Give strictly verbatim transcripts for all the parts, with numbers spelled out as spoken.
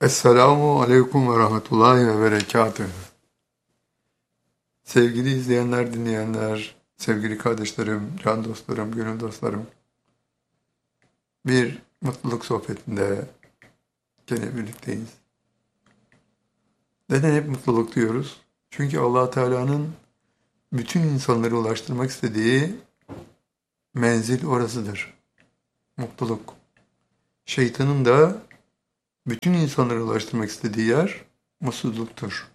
Esselamu Aleyküm ve Rahmetullahi ve Berekatühü. Sevgili izleyenler, dinleyenler, sevgili kardeşlerim, can dostlarım, gönül dostlarım. Bir mutluluk sohbetinde gene birlikteyiz. Neden hep mutluluk diyoruz? Çünkü Allah Teala'nın bütün insanları ulaştırmak istediği menzil orasıdır. Mutluluk. Şeytanın da bütün insanları ulaştırmak istediği yer mutsuzluktur.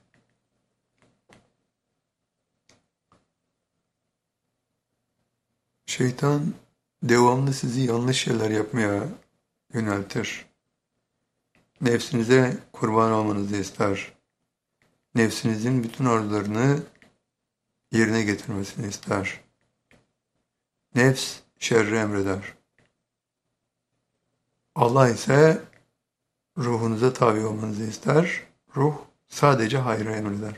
Şeytan devamlı sizi yanlış şeyler yapmaya yöneltir. Nefsinize kurban olmanızı ister. Nefsinizin bütün arzularını yerine getirmesini ister. Nefs şerri emreder. Allah ise ruhunuza tabi olmanızı ister. Ruh sadece hayrı emreder.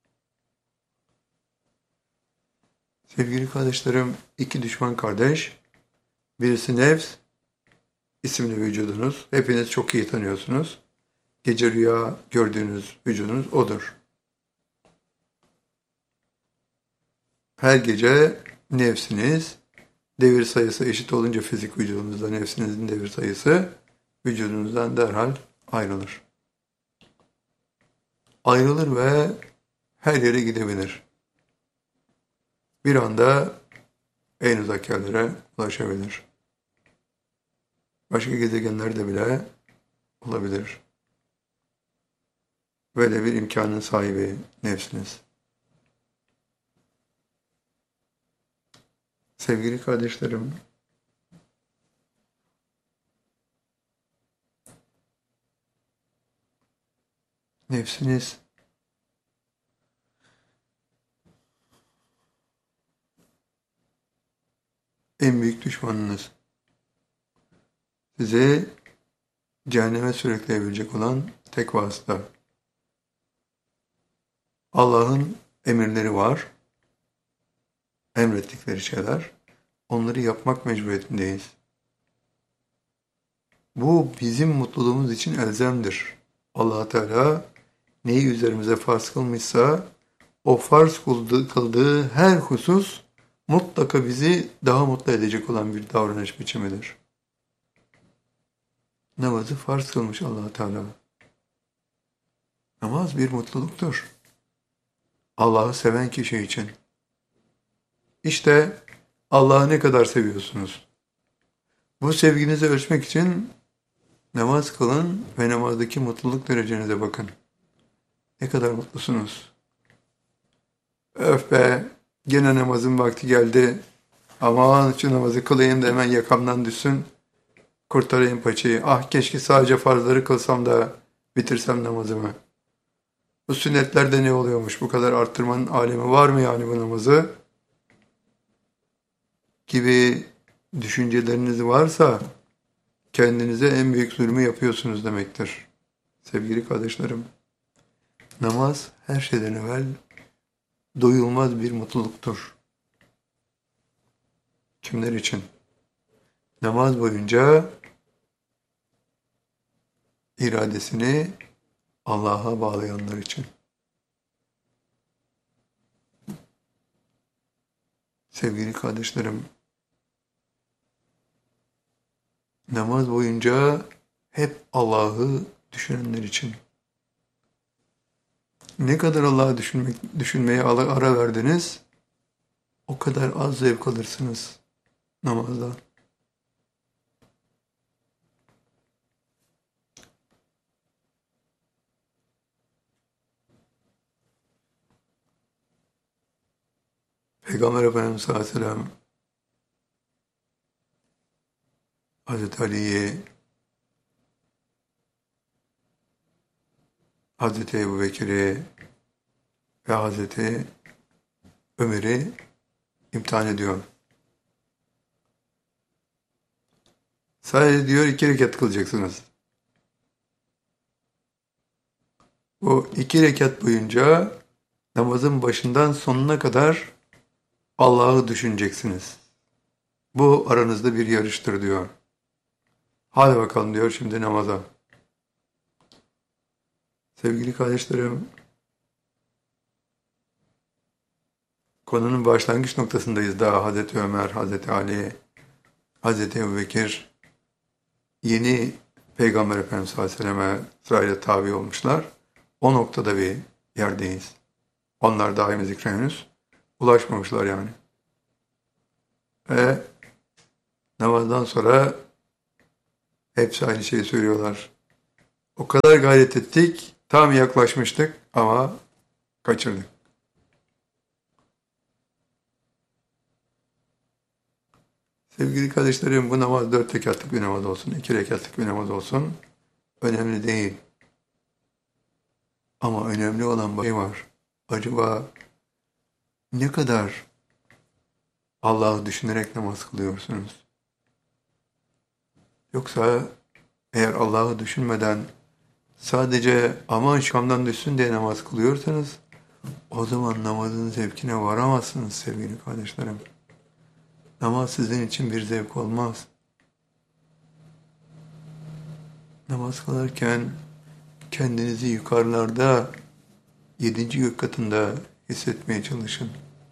Sevgili kardeşlerim, iki düşman kardeş, birisi nefs, isimli vücudunuz, hepiniz çok iyi tanıyorsunuz. Gece rüya gördüğünüz vücudunuz odur. Her gece nefsiniz, devir sayısı eşit olunca fizik vücudunuzda nefsinizin devir sayısı vücudunuzdan derhal ayrılır. Ayrılır ve her yere gidebilir. Bir anda en uzak yerlere ulaşabilir. Başka gezegenlerde bile olabilir. Böyle bir imkanın sahibi nefsiniz. Sevgili kardeşlerim, nefsiniz en büyük düşmanınız. Sizi cehenneme sürükleyebilecek olan tek vasıta. Allah'ın emirleri var, emrettikleri şeyler. Onları yapmak mecburiyetindeyiz. Bu bizim mutluluğumuz için elzemdir. Allah Teala neyi üzerimize farz kılmışsa o farz kıldığı, kıldığı her husus mutlaka bizi daha mutlu edecek olan bir davranış biçimidir. Namazı farz kılmış Allah Teala. Namaz bir mutluluktur. Allah'ı seven kişi için. İşte Allah'ı ne kadar seviyorsunuz? Bu sevginizi ölçmek için namaz kılın ve namazdaki mutluluk derecenize bakın. Ne kadar mutlusunuz? Öf be, gene namazın vakti geldi. Aman şu namazı kılayım da hemen yakamdan düşsün. Kurtarayım paçayı. Ah keşke sadece farzları kılsam da bitirsem namazımı. Bu sünnetlerde ne oluyormuş? Bu kadar arttırmanın alemi var mı yani bu namazı? Gibi düşünceleriniz varsa kendinize en büyük zulmü yapıyorsunuz demektir. Sevgili kardeşlerim, namaz her şeyden evvel doyulmaz bir mutluluktur. Kimler için? Namaz boyunca iradesini Allah'a bağlayanlar için. Sevgili kardeşlerim, namaz boyunca hep Allah'ı düşünenler için. Ne kadar Allah'ı düşünmek, düşünmeye ara verdiniz, o kadar az zevk alırsınız namazdan. Peygamber Efendimiz sallallahu aleyhi ve sellem Hazreti Ali'yi, Hazreti Ebu Bekir'i ve Hazreti Ömer'i imtihan ediyor. Sadece diyor iki rekat kılacaksınız. Bu iki rekat boyunca namazın başından sonuna kadar Allah'ı düşüneceksiniz. Bu aranızda bir yarıştır diyor. Hadi bakalım diyor şimdi namaza. Sevgili kardeşlerim, konunun başlangıç noktasındayız daha. Hazreti Ömer, Hazreti Ali, Hazreti Ebubekir yeni Peygamber Efendimiz sallallahu aleyhi ve selleme sırayla tabi olmuşlar. O noktada bir yerdeyiz. Onlar daimi zikre henüz ulaşmamışlar yani. Ve namazdan sonra hepsi aynı şeyi söylüyorlar. O kadar gayret ettik, tam yaklaşmıştık ama kaçırdık. Sevgili kardeşlerim, bu namaz dört rekatlık bir namaz olsun, iki rekatlık bir namaz olsun. Önemli değil. Ama önemli olan bir şey var. Acaba ne kadar Allah'ı düşünerek namaz kılıyorsunuz? Yoksa eğer Allah'ı düşünmeden sadece aman şamdan düşsün diye namaz kılıyorsanız o zaman namazın zevkine varamazsınız sevgili kardeşlerim. Namaz sizin için bir zevk olmaz. Namaz kılarken kendinizi yukarılarda, yedinci gök katında hissetmeye çalışın.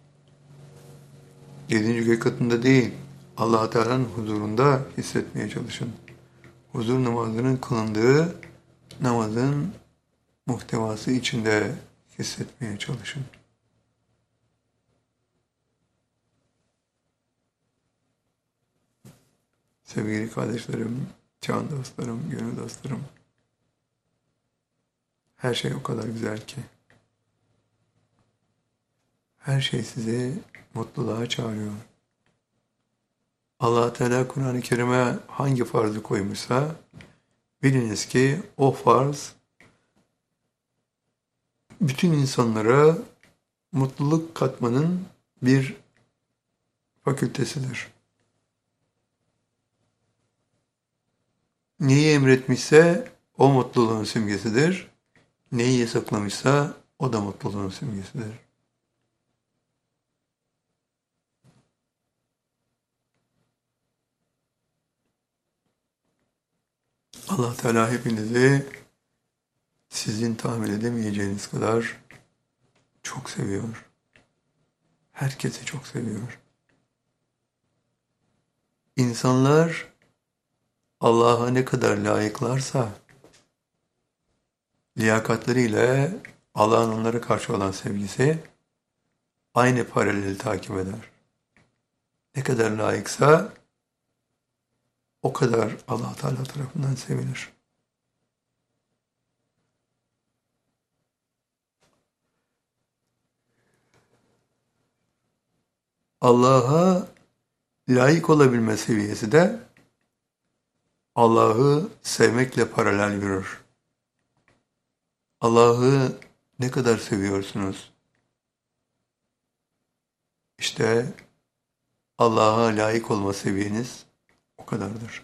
Yedinci gök katında değil, Allah Teala'nın huzurunda hissetmeye çalışın. Huzur namazının kılındığı namazın muhtevası içinde hissetmeye çalışın. Sevgili kardeşlerim, can dostlarım, gönül dostlarım, her şey o kadar güzel ki. Her şey sizi mutluluğa çağırıyor. Allah Teala Kur'an-ı Kerim'e hangi farzı koymuşsa biliniz ki o farz bütün insanlara mutluluk katmanın bir fakültesidir. Neyi emretmişse o mutluluğun simgesidir. Neyi yasaklamışsa o da mutluluğun simgesidir. Allah Teala hepinizi sizin tahmin edemeyeceğiniz kadar çok seviyor. Herkesi çok seviyor. İnsanlar Allah'a ne kadar layıklarsa liyakatlarıyla Allah'ın onlara karşı olan sevgisi aynı paraleli takip eder. Ne kadar layıksa o kadar Allah Teala tarafından sevilir. Allah'a layık olabilme seviyesi de Allah'ı sevmekle paralel yürür. Allah'ı ne kadar seviyorsunuz? İşte Allah'a layık olma seviyeniz o kadardır.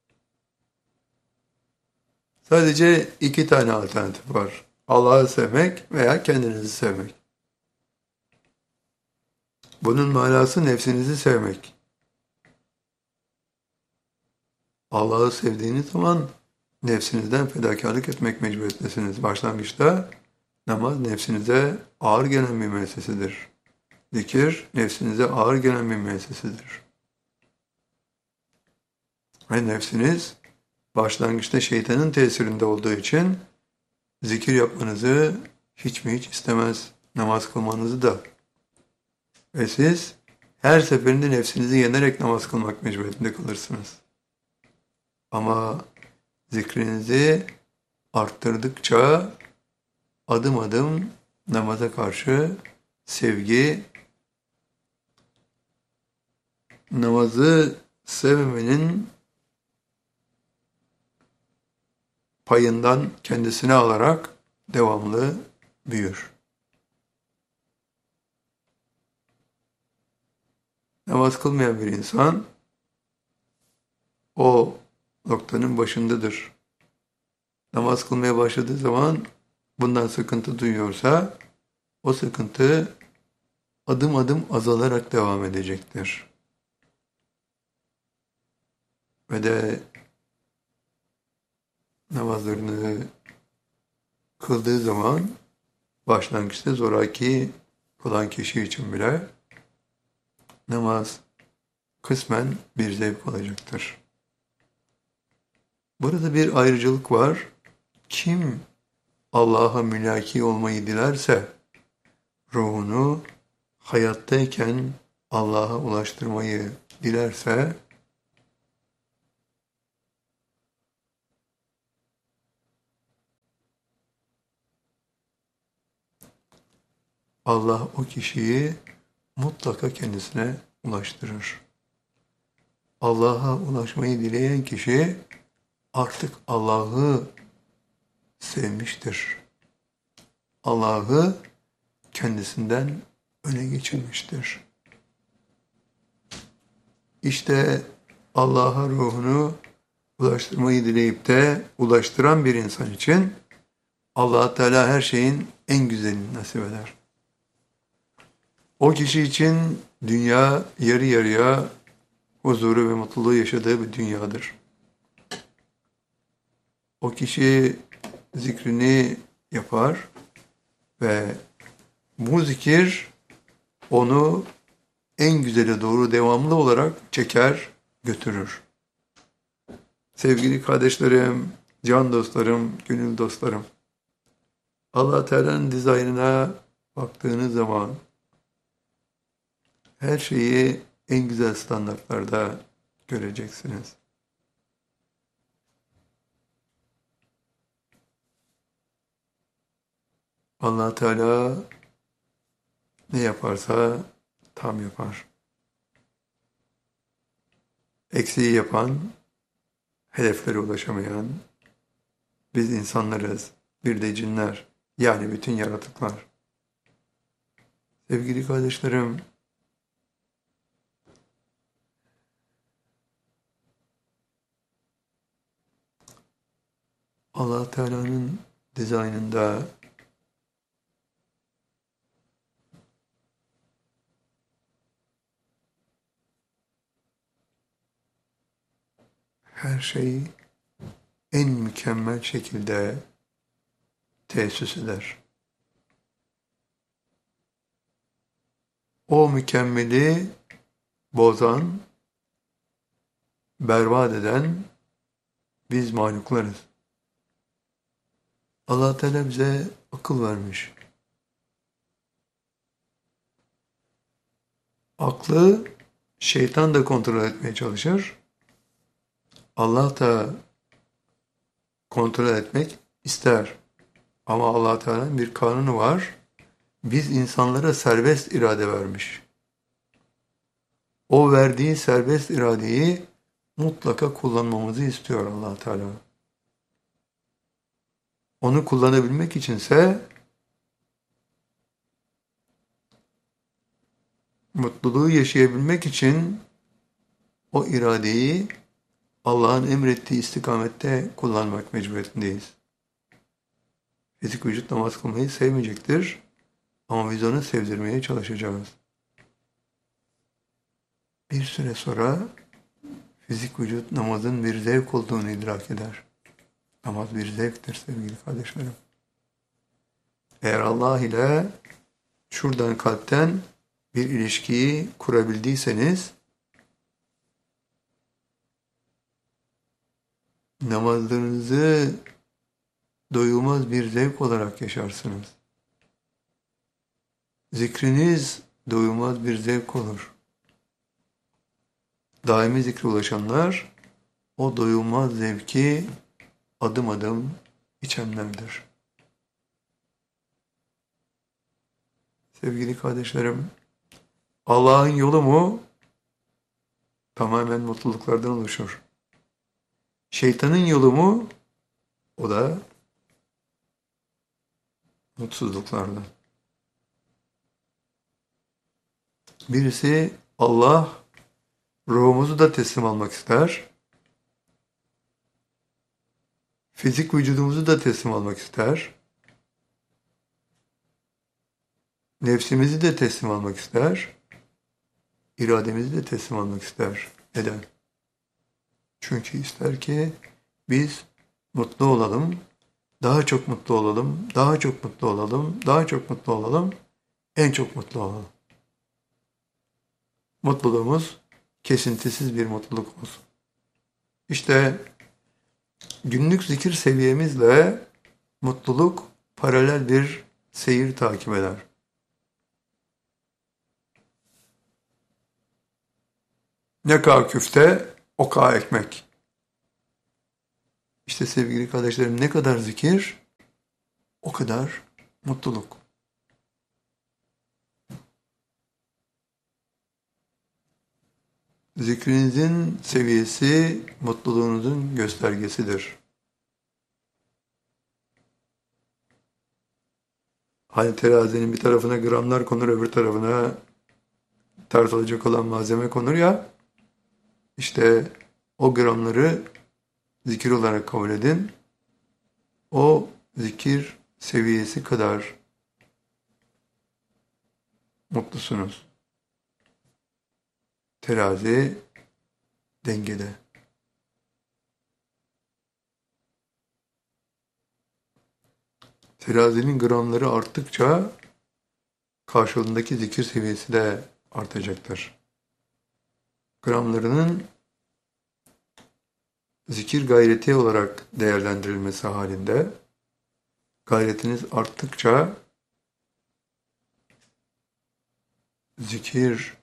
Sadece iki tane alternatif var. Allah'ı sevmek veya kendinizi sevmek. Bunun manası nefsinizi sevmek. Allah'ı sevdiğiniz zaman nefsinizden fedakarlık etmek mecburiyetindesiniz. Başlangıçta namaz nefsinize ağır gelen bir müessesidir. Zikir nefsinize ağır gelen bir müessesidir. Ve nefsiniz başlangıçta şeytanın tesirinde olduğu için zikir yapmanızı hiç mi hiç istemez, namaz kılmanızı da. Ve siz her seferinde nefsinizi yenerek namaz kılmak mecburiyetinde kalırsınız. Ama zikrinizi arttırdıkça adım adım namaza karşı sevgi, namazı sevmemenin payından kendisine alarak devamlı büyür. Namaz kılmayan bir insan o noktanın başındadır. Namaz kılmaya başladığı zaman bundan sıkıntı duyuyorsa o sıkıntı adım adım azalarak devam edecektir. Ve de namazlarını kıldığı zaman başlangıçta zoraki olan kişi için bile namaz kısmen bir zevk olacaktır. Burada bir ayrıcalık var. Kim Allah'a mülaki olmayı dilerse, ruhunu hayattayken Allah'a ulaştırmayı dilerse, Allah o kişiyi mutlaka kendisine ulaştırır. Allah'a ulaşmayı dileyen kişi artık Allah'ı sevmiştir. Allah'ı kendisinden öne geçirmiştir. İşte Allah'a ruhunu ulaştırmayı dileyip de ulaştıran bir insan için Allah Teala her şeyin en güzelini nasip eder. O kişi için dünya yarı yarıya huzuru ve mutluluğu yaşadığı bir dünyadır. O kişi zikrini yapar ve bu zikir onu en güzele doğru devamlı olarak çeker, götürür. Sevgili kardeşlerim, can dostlarım, gönül dostlarım, Allah Teala'nın dizaynına baktığınız zaman her şeyi en güzel standartlarda göreceksiniz. Allah Teala ne yaparsa tam yapar. Eksiği yapan, hedeflere ulaşamayan biz insanlarız, bir de cinler, yani bütün yaratıklar. Sevgili kardeşlerim, Allah Teala'nın dizaynında her şey en mükemmel şekilde tesis eder. O mükemmeli bozan, berbat eden biz mahluklarız. Allah Teala bize akıl vermiş. Aklı şeytan da kontrol etmeye çalışır. Allah da kontrol etmek ister. Ama Allah Teala'nın bir kanunu var. Biz insanlara serbest irade vermiş. O verdiği serbest iradeyi mutlaka kullanmamızı istiyor Allah Teala. Onu kullanabilmek içinse mutluluğu yaşayabilmek için o iradeyi Allah'ın emrettiği istikamette kullanmak mecburiyetindeyiz. Fizik vücut namaz kılmayı sevmeyecektir ama biz onu sevdirmeye çalışacağız. Bir süre sonra fizik vücut namazın bir zevk olduğunu idrak eder. Namaz bir zevktir sevgili kardeşlerim. Eğer Allah ile şuradan kalpten bir ilişkiyi kurabildiyseniz namazlarınızı doyulmaz bir zevk olarak yaşarsınız. Zikriniz doyulmaz bir zevk olur. Daimi zikre ulaşanlar o doyulmaz zevki adım adım içenlerdir. Sevgili kardeşlerim, Allah'ın yolu mu? Tamamen mutluluklardan oluşur. Şeytanın yolu mu? O da mutsuzluklardan. Birisi Allah ruhumuzu da teslim almak ister. Fizik vücudumuzu da teslim almak ister. Nefsimizi de teslim almak ister. İrademizi de teslim almak ister. Neden? Çünkü ister ki biz mutlu olalım, Daha çok mutlu olalım, daha çok mutlu olalım, daha çok mutlu olalım, en çok mutlu olalım. Mutluluğumuz kesintisiz bir mutluluk olsun. İşte günlük zikir seviyemizle mutluluk paralel bir seyir takip eder. Ne kadar küfte, o kadar ekmek. İşte sevgili kardeşlerim, ne kadar zikir, o kadar mutluluk. Zikrinizin seviyesi mutluluğunuzun göstergesidir. Hani terazinin bir tarafına gramlar konur, öbür tarafına tartılacak olan malzeme konur ya, işte o gramları zikir olarak kabul edin. O zikir seviyesi kadar mutlusunuz. Terazi dengede. Terazinin gramları arttıkça karşılığındaki zikir seviyesi de artacaktır. Gramlarının zikir gayreti olarak değerlendirilmesi halinde gayretiniz arttıkça zikir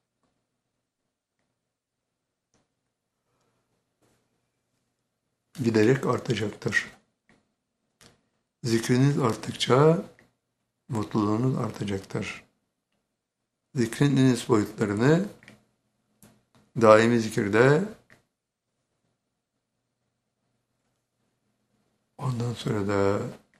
giderek artacaktır. Zikriniz arttıkça mutluluğunuz artacaktır. Zikrin en üst boyutlarını daimi zikirde, ondan sonra da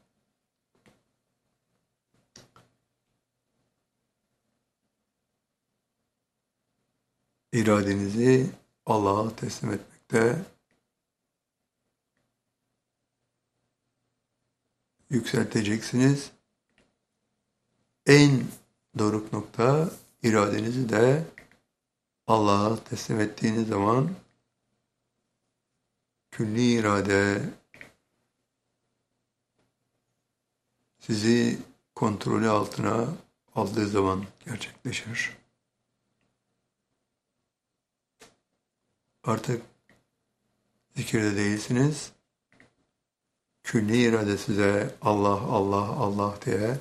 iradenizi Allah'a teslim etmekte, yükselteceksiniz. En doruk nokta, iradenizi de Allah'a teslim ettiğiniz zaman külli irade sizi kontrolü altına aldığı zaman gerçekleşir. Artık zikirde değilsiniz. Külli irade size Allah, Allah, Allah diye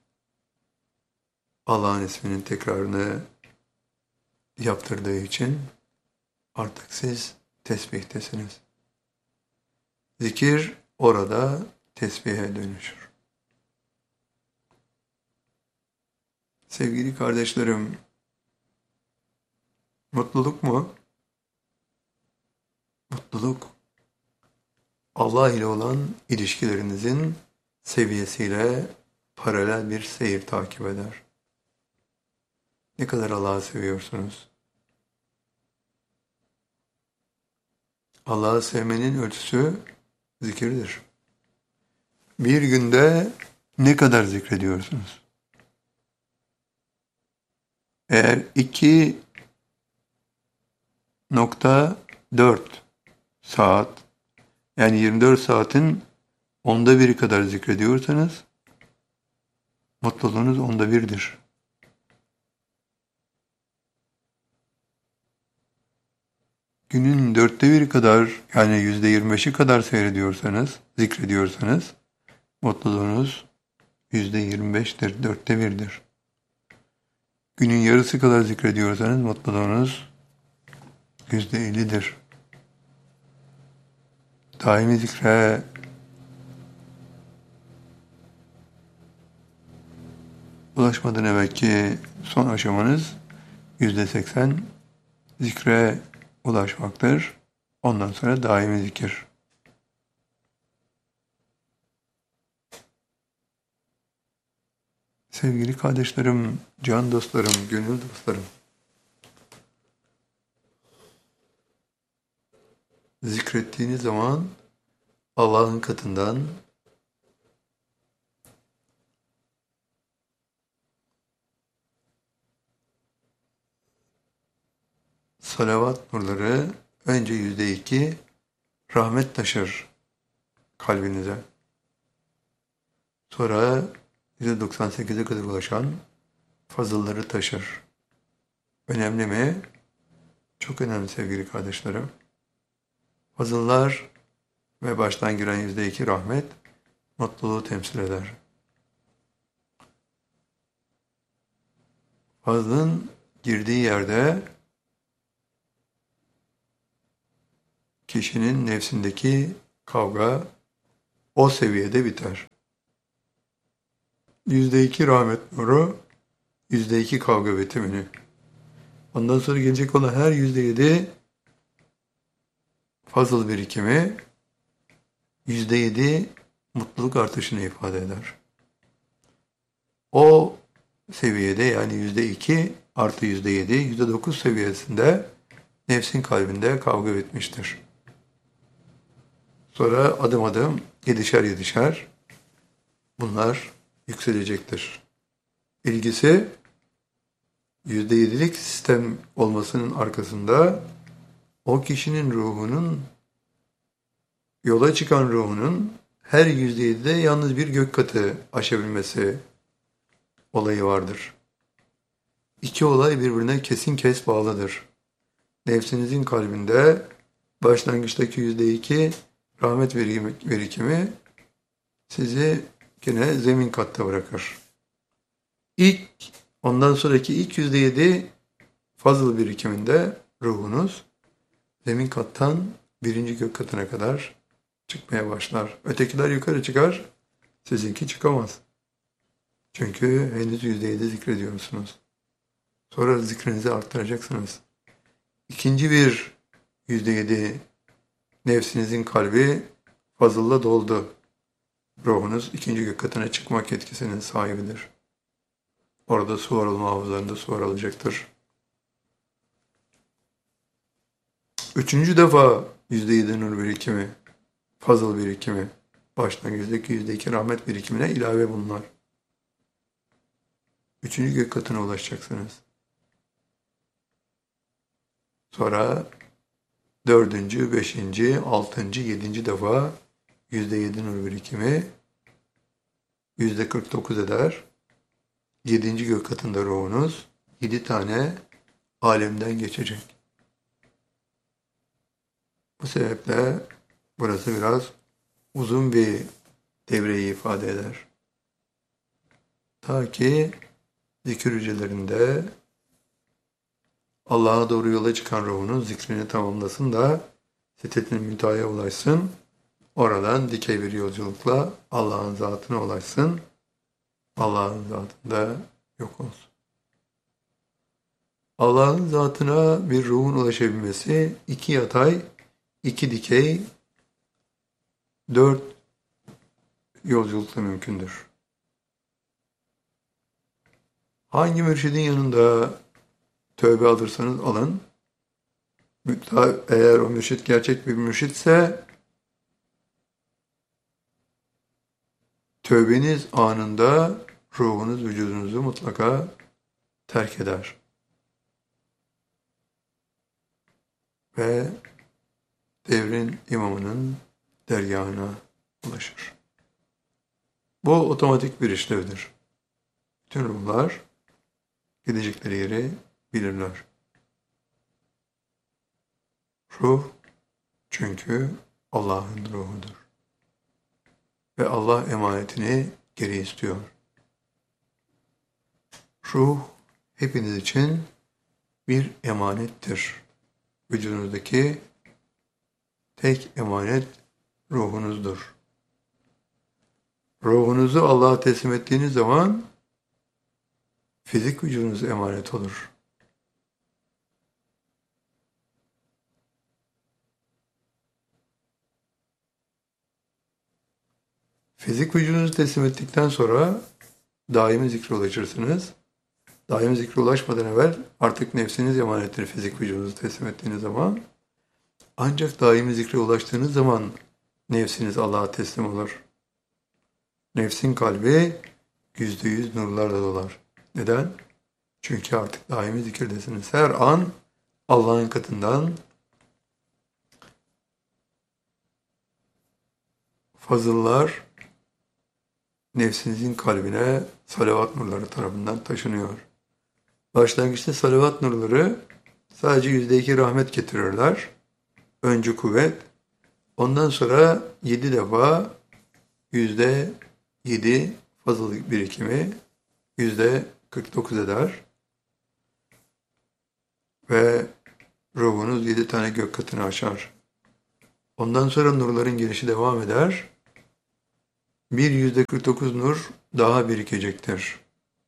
Allah'ın isminin tekrarını yaptırdığı için artık siz tesbihtesiniz. Zikir orada tesbihe dönüşür. Sevgili kardeşlerim, mutluluk mu? Mutluluk, Allah ile olan ilişkilerinizin seviyesiyle paralel bir seyir takip eder. Ne kadar Allah'ı seviyorsunuz? Allah'ı sevmenin ölçüsü zikirdir. Bir günde ne kadar zikrediyorsunuz? Eğer iki nokta dört saat, yani yirmi dört saatin onda biri kadar zikrediyorsanız mutluluğunuz onda birdir. Günün dörtte biri kadar, yani yüzde yirmi beşi kadar seyrediyorsanız, zikrediyorsanız mutluluğunuz yüzde yirmi beştir, dörtte birdir. Günün yarısı kadar zikrediyorsanız mutluluğunuz yüzde ellidir. Daimi zikre ulaşmadan evvelki son aşamanız yüzde seksen zikre ulaşmaktır. Ondan sonra daimi zikir. Sevgili kardeşlerim, can dostlarım, gönül dostlarım, zikrettiğiniz zaman Allah'ın katından salavat nurları önce yüzde iki rahmet taşır kalbinize. Sonra yüzde doksan sekize kadar ulaşan fazılları taşır. Önemli mi? Çok önemli sevgili kardeşlerim. Fazıllar ve baştan giren yüzde iki rahmet mutluluğu temsil eder. Fazlın girdiği yerde kişinin nefsindeki kavga o seviyede biter. Yüzde iki rahmet nuru, yüzde iki kavga vitamini. Ondan sonra gelecek olan her yüzde yedi fazıl birikimi, yüzde yedi mutluluk artışını ifade eder. O seviyede yani yüzde iki artı yüzde yedi, yüzde dokuz seviyesinde nefsin kalbinde kavga bitmiştir. Sonra adım adım yedişer yedişer bunlar yükselecektir. İlgisi yüzde yedilik sistem olmasının arkasında o kişinin ruhunun, yola çıkan ruhunun her yüzde yedide yalnız bir gök katı aşabilmesi olayı vardır. İki olay birbirine kesin kes bağlıdır. Nefsinizin kalbinde başlangıçtaki yüzde iki rahmet birikimi sizi yine zemin katta bırakır. İlk, ondan sonraki ilk yüzde yedi fazıl birikiminde ruhunuz zemin kattan birinci gök katına kadar çıkmaya başlar. Ötekiler yukarı çıkar, sizinki çıkamaz. Çünkü henüz yüzde yedi zikrediyorsunuz. Sonra zikrinizi arttıracaksınız. İkinci bir yüzde yedi nefsinizin kalbi fazılla doldu. Ruhunuz ikinci gök katına çıkmak yetkisinin sahibidir. Orada su aralma havuzlarında su aralacaktır. Üçüncü defa yüzde yedi nur birikimi, fazıl birikimi, başlangıçtaki yüzde iki rahmet birikimine ilave bunlar. Üçüncü gök katına ulaşacaksınız. Sonra dördüncü, beşinci, altıncı, yedinci defa yüzde yedi nur birikimi yüzde kırk dokuz eder. Yedinci gök katında ruhunuz yedi tane alemden geçecek. Bu sebeple burası biraz uzun bir devreyi ifade eder. Ta ki zikir hücrelerinde Allah'a doğru yola çıkan ruhunuz zikrini tamamlasın da Sidret-i Münteha'ya ulaşsın. Oradan dikey bir yolculukla Allah'ın zatına ulaşsın. Allah'ın zatında yok olsun. Allah'ın zatına bir ruhun ulaşabilmesi iki yatay, iki dikey, dört yolculukla mümkündür. Hangi mürşidin yanında tövbe alırsanız alın, eğer o mürşit gerçek bir mürşitse tövbeniz anında ruhunuz vücudunuzu mutlaka terk eder. Ve devrin imamının dergahına ulaşır. Bu otomatik bir işlevdir. Bütün ruhlar gidecekleri yeri bilirler. Ruh çünkü Allah'ın ruhudur. Ve Allah emanetini geri istiyor. Ruh hepiniz için bir emanettir. Vücudunuzdaki tek emanet ruhunuzdur. Ruhunuzu Allah'a teslim ettiğiniz zaman fizik vücudunuz emanet olur. Fizik vücudunuzu teslim ettikten sonra daimi zikre ulaşırsınız. Daimi zikre ulaşmadan evvel artık nefsiniz emanettir fizik vücudunuzu teslim ettiğiniz zaman. Ancak daimi zikre ulaştığınız zaman nefsiniz Allah'a teslim olur. Nefsin kalbi yüzde yüz nurlarla dolar. Neden? Çünkü artık daimi zikirdesiniz. Her an Allah'ın katından fazıllar, nefsinizin kalbine salavat nurları tarafından taşınıyor. Başlangıçta salavat nurları sadece yüzde iki rahmet getirirler. Önce kuvvet, ondan sonra yedi defa yüzde yedi fazlalık birikimi yüzde kırk dokuz eder. Ve ruhunuz yedi tane gök katını aşar. Ondan sonra nurların gelişi devam eder. Bir yüzde kırk dokuz nur daha birikecektir.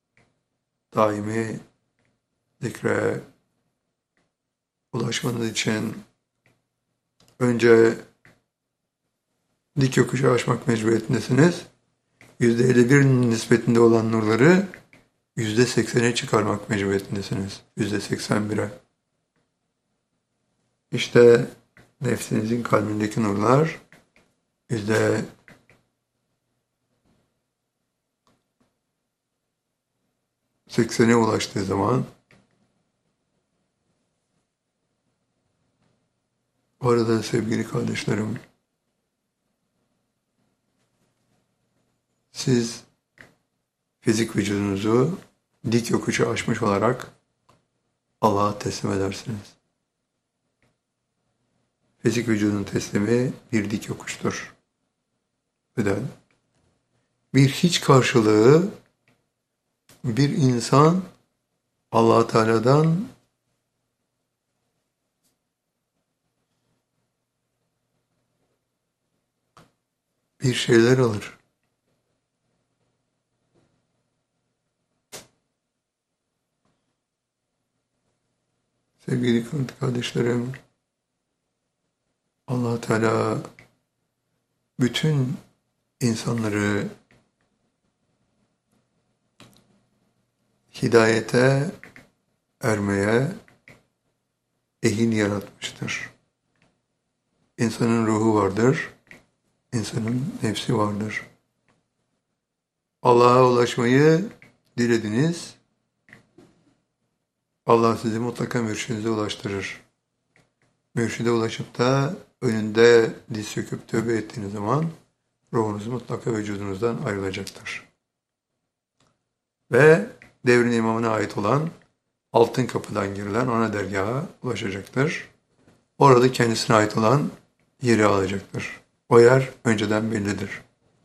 Daimi zikre ulaşmanız için önce dik yokuşu aşmak mecburiyetindesiniz. yüzde elli bir nispetinde olan nurları yüzde seksene çıkarmak mecburiyetindesiniz. yüzde seksen bire. İşte nefsinizin kalbindeki nurlar yüzde seksene ulaştığı zaman orada sevgili kardeşlerim, siz fizik vücudunuzu dik yokuşu aşmış olarak Allah'a teslim edersiniz. Fizik vücudun teslimi bir dik yokuştur. Neden? Bir hiç karşılığı bir insan Allah Teala'dan bir şeyler alır. Sevgili kardeşlerim, Allah Teala bütün insanları hidayete ermeye ehil yaratmıştır. İnsanın ruhu vardır, insanın nefsi vardır. Allah'a ulaşmayı dilediniz, Allah sizi mutlaka mürşidinize ulaştırır. Mürşide ulaşıp da önünde diz söküp tövbe ettiğiniz zaman ruhunuz mutlaka vücudunuzdan ayrılacaktır. Ve devrin imamına ait olan altın kapıdan girilen ona dergaha ulaşacaktır. Orada kendisine ait olan yeri alacaktır. O yer önceden bellidir.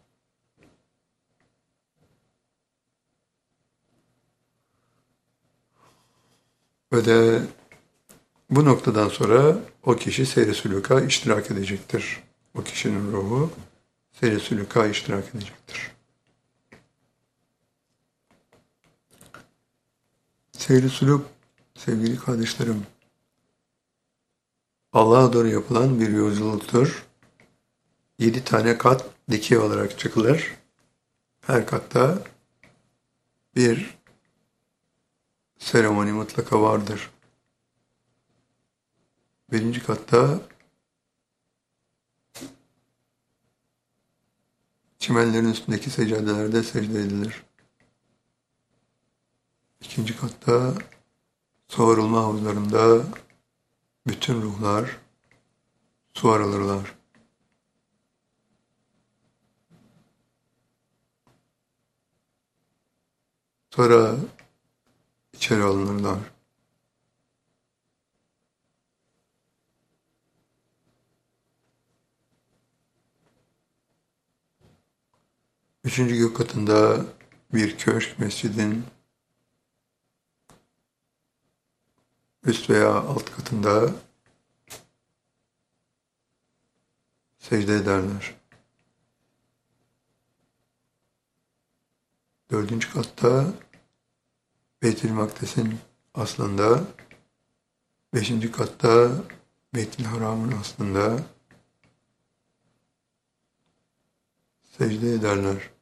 Ve de bu noktadan sonra o kişi seyr-i sülûka iştirak edecektir. O kişinin ruhu seyr-i sülûka iştirak edecektir. Seyr-i sülûk, sevgili kardeşlerim, Allah'a doğru yapılan bir yolculuktur. Yedi tane kat dikey olarak çıkılır. Her katta bir seremoni mutlaka vardır. Birinci katta çimenlerin üstündeki seccadelerde secde edilir. İkinci katta su arılma havuzlarında bütün ruhlar su arılırlar. Sonra içeri alınırlar. Üçüncü gök katında bir köşk mescidin üst veya alt katında secde ederler. Dördüncü katta Beyt-i Makdes'in aslında, beşinci katta Beyt-i Haram'ın aslında secde ederler.